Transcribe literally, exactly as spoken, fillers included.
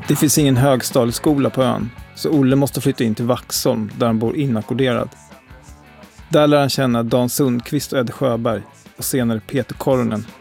Det finns ingen högstadieskola på ön, så Olle måste flytta in till Vaxholm där han bor inackorderad. Där lär han känna Dan Sundqvist och Ed Sjöberg och senare Peter Korhonen